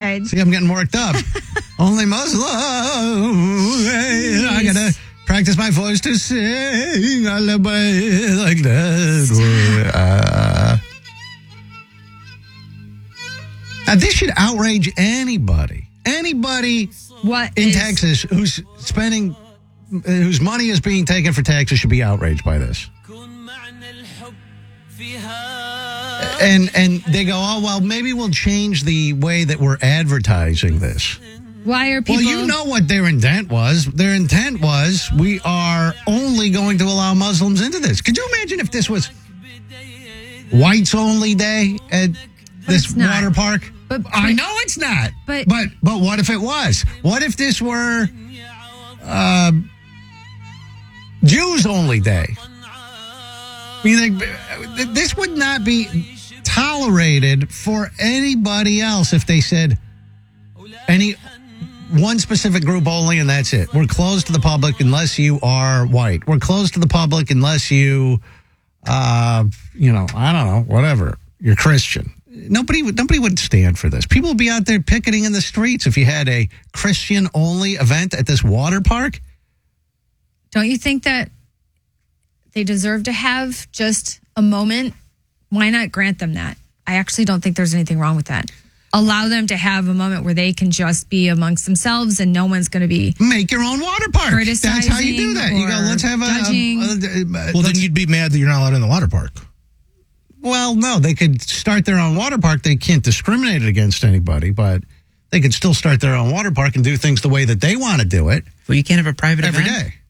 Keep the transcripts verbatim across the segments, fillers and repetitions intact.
outrage. See, I'm getting worked up. Only Muslim. I gotta practice my voice to sing a little bit like that. Uh, now, this should outrage anybody. Anybody What in is- Texas who's spending, whose money is being taken for taxes should be outraged by this. And and they go, oh, well, maybe we'll change the way that we're advertising this. Why are people... Well, you know what their intent was. Their intent was, we are only going to allow Muslims into this. Could you imagine if this was whites only day at this it's not. water park? But- I know it's not. But- but but what if it was? What if this were uh, Jews only day? You think this would not be tolerated for anybody else if they said any one specific group only and that's it. We're closed to the public unless you are white. We're closed to the public unless you, uh, you know, I don't know, whatever. You're Christian. Nobody would nobody would stand for this. People would be out there picketing in the streets if you had a Christian only event at this water park. Don't you think that they deserve to have just a moment? Why not grant them that? I actually don't think there's anything wrong with that. Allow them to have a moment where they can just be amongst themselves and no one's going to be... Make your own water park. That's how you do that. You go, let's have a... judging. a, a, a Well, then you'd be mad that you're not allowed in the water park. Well, no, they could start their own water park. They can't discriminate against anybody, but they could still start their own water park and do things the way that they want to do it. Well, you can't have a private every event? day.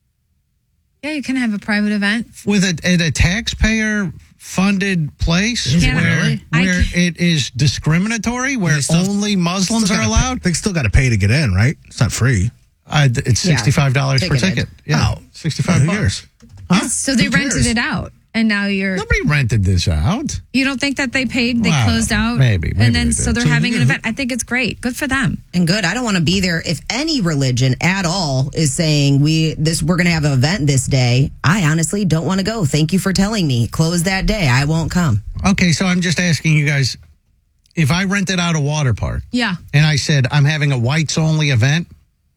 Yeah, you can have a private event. With a, at a taxpayer-funded place Can't where, really. where I it is discriminatory, where They still- only Muslims Still are gotta allowed. Pay, they still got to pay to get in, right? It's not free. Uh, it's Yeah, sixty-five dollars per ticketed. ticket. Yeah, Oh, sixty-five who bucks. cares? Huh? So they Who rented cares? it out. And now you're... Nobody rented this out. You don't think that they paid? They Wow, closed out? maybe, maybe And then they so did. they're So having you- an event. I think it's great. Good for them. And good. I don't want to be there if any religion at all is saying we this we're going to have an event this day. I honestly don't want to go. Thank you for telling me. Close that day. I won't come. Okay, so I'm just asking you guys, if I rented out a water park Yeah. and I said I'm having a whites-only event,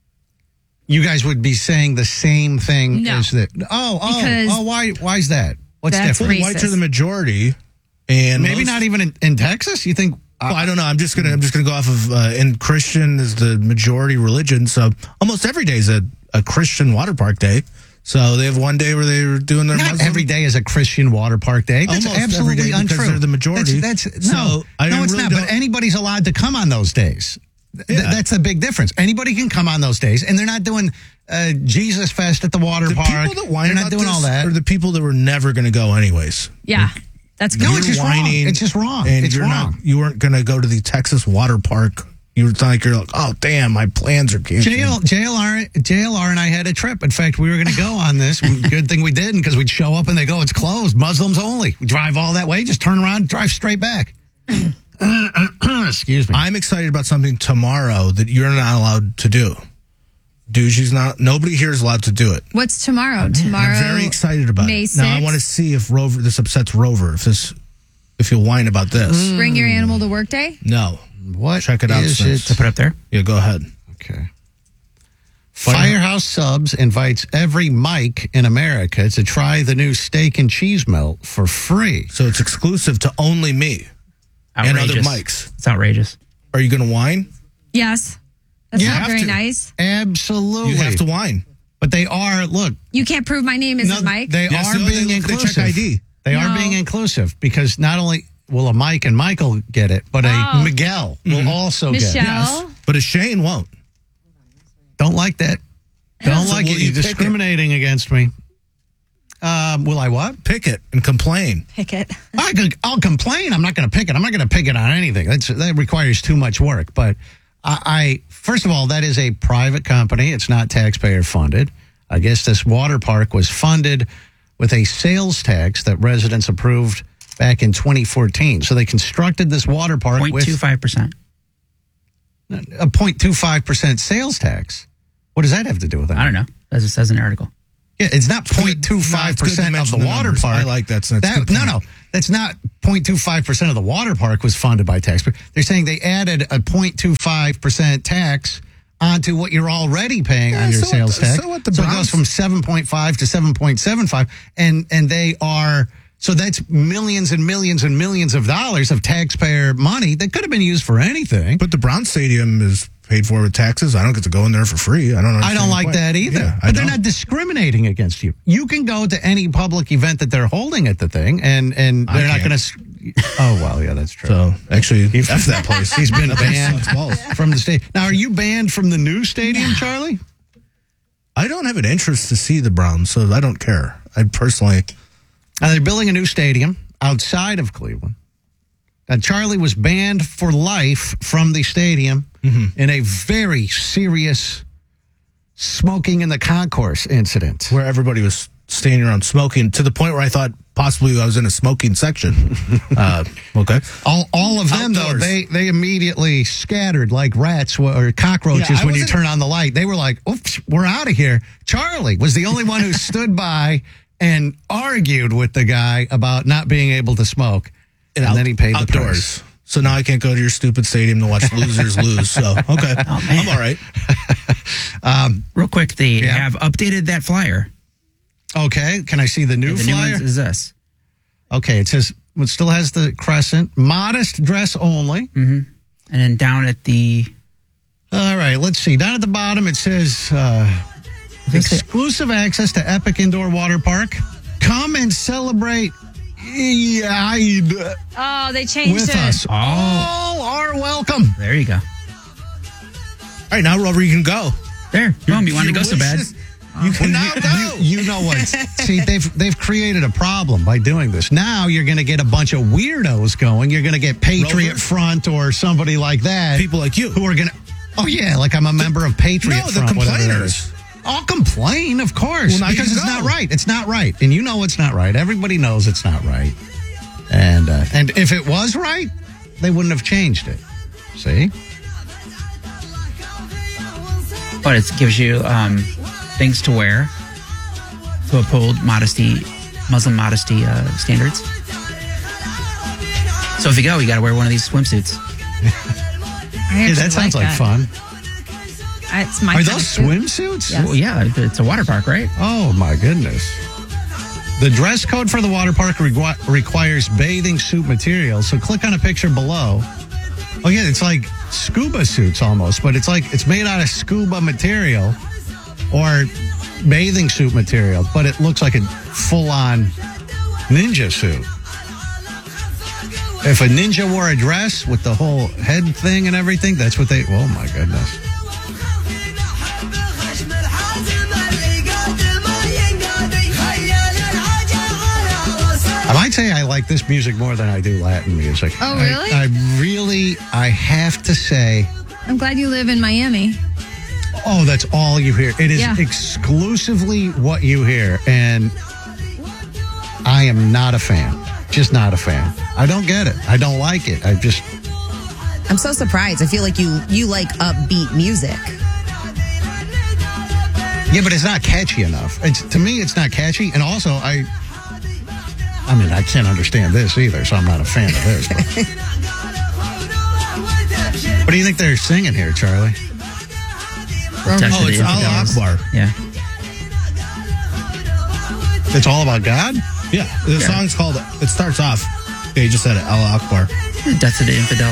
you guys would be saying the same thing No. as that. Oh, oh, Because oh, why, why is that? What's that's different? racist. Whites are the majority, and Maybe most- not even in, in Texas. You think? Well, I don't know. I'm just gonna. I'm just gonna go off of. Uh, and Christian is the majority religion, so almost every day is a, a Christian water park day. So they have one day where they're doing their Not Muslim. every day is a Christian water park day. That's Almost absolutely every day because untrue. they're the majority. That's, that's So, no, I no, it's really not. But don't- anybody's allowed to come on those days. Th- Yeah. That's the big difference. Anybody can come on those days, and they're not doing uh, Jesus Fest at the water the park. people that whine they're not about doing this all that. are the people that were never going to go anyways. Yeah. That's good. No, You're it's just wrong. whining, It's just wrong. And It's you're wrong. not. You weren't going to go to the Texas water park. You were like, you're like, oh damn, my plans are canceled. J L, J L R, J L R and I had a trip. In fact, we were going to go on this. Good thing we didn't, because we'd show up and they go, it's closed, Muslims only. We drive all that way, just turn around, drive straight back. Excuse me. I'm excited about something tomorrow that you're not allowed to do. Dude, not. Nobody here is allowed to do it. What's tomorrow? Tomorrow. I'm very excited about May it. Now I sixth? want to see if Rover this upsets Rover. If this, if you'll whine about this. Bring your animal to work day? No. What Check it out. is Sis. it? Put it up there. Yeah, go ahead. Okay. Firehouse Subs invites every Mike in America to try the new steak and cheese melt for free. So it's exclusive to only me and other Outrageous. mics. It's outrageous. Are you going to whine? Yes. That's You not have very to. nice. Absolutely. You have to whine. But they are, look, You can't prove my name isn't no, Mike. they Yes, are no, being they- they inclusive. check I D. They are No. being inclusive because not only will a Mike and Michael get it, but a Oh. Miguel will also get it. Michelle. But a Shane won't. Don't like that. Don't So like will it. you You're pick it? discriminating against me. Um, will I what? Pick it and complain. Pick it. I could, I'll complain. I'm not going to pick it. I'm not going to pick it on anything. That's, that requires too much work. But I, I, first of all, that is a private company. It's not taxpayer funded. I guess this water park was funded with a sales tax that residents approved back in twenty fourteen. So they constructed this water park Point with two five percent. a zero point two five percent sales tax. What does that have to do with that? I don't know. As it says in the article. Yeah, it's not zero point two No, five it's good to percent of mention the the water numbers. park. I like that. So that's That- good no, point. no, that's not zero point two five percent of the water park was funded by taxpayers. They're saying they added a zero point two five five percent tax onto what you're already paying Yeah, on your so sales what the- tax. so what the it goes Browns- from seven point five to seven point seven five, and and they are so that's millions and millions and millions of dollars of taxpayer money that could have been used for anything. But the Brown Stadium is paid for with taxes. I don't get to go in there for free. I don't know. I don't like that either. Yeah, I but they're don't. not discriminating against you. You can go to any public event that they're holding at the thing, and and I they're not can't. going to. Oh well, yeah, that's true. So actually, F that place. He's been That place banned sucks balls. from the state. Now, are you banned from the new stadium, Charlie? I don't have an interest to see the Browns, so I don't care. I personally, Now, they're building a new stadium outside of Cleveland. And Charlie was banned for life from the stadium in a very serious smoking in the concourse incident. where everybody was standing around smoking to the point where I thought possibly I was in a smoking section. uh, okay. All, all of them, Outdoors. though, they, they immediately scattered like rats wh- or cockroaches Yeah, I when you wasn't- turn on the light. They were like, oops, we're out of here. Charlie was the only one who stood by and argued with the guy about not being able to smoke. And, out- then he paid the outdoors. price. So now I can't go to your stupid stadium to watch losers lose. So, okay. Oh, man. I'm all right. Real quick, they Yeah. have updated that flyer. Okay, can I see the new the new flyer? one is this. Okay, it says it still has the crescent, modest dress only. And then down at the All right, let's see. Down at the bottom, it says uh, this it? exclusive access to Epic Indoor Water Park. Come and celebrate Eid Oh, they changed with it. us. Oh. All are welcome. There you go. All right, now wherever you can go. There. Boom. You want to Your go so bad? wishes- You can now go. You know what? See, they've they've created a problem by doing this. Now you're going to get a bunch of weirdos going. You're going to get Patriot Rover? Front or somebody like that. People like you. who are going to. Oh yeah, like I'm a member of Patriot No, the Front. whatever it complainers. is. I'll complain, of course, Well, now you because can it's not go. right. It's not right, and you know it's not right. Everybody knows it's not right. And uh, and if it was right, they wouldn't have changed it. See? But it gives you um, things to wear to uphold modesty, Muslim modesty uh, standards. So if you go, you got to wear one of these swimsuits. I Yeah, actually that sounds like, that. fun. I- It's my Are kind those of suit. swimsuits? Yes. Well, yeah, it's a water park, right? Oh my goodness. The dress code for the water park requ- requires bathing suit materials. So click on a picture below. Oh yeah, it's like scuba suits almost, but it's like it's made out of scuba material or bathing suit material, but it looks like a full-on ninja suit. If a ninja wore a dress with the whole head thing and everything, that's what they. Oh my goodness. I might say I like this music more than I do Latin music. Oh, I- really? I, really, I have to say, I'm glad you live in Miami. oh, that's all you hear. It is Yeah. exclusively what you hear. And I am not a fan. Just not a fan. I don't get it. I don't like it. I just, I'm so surprised. I feel like you you like upbeat music. yeah, but it's not catchy enough. It's, to me, it's not catchy. And also, I, I mean, I can't understand this either, so I'm not a fan of this. But. What do you think they're singing here, Charlie? Protect Oh, the it's Allah infidels. Akbar. Yeah. It's all about God? Yeah, the song's called, it starts off, yeah, you just said it, Allah Akbar. Death to the infidel.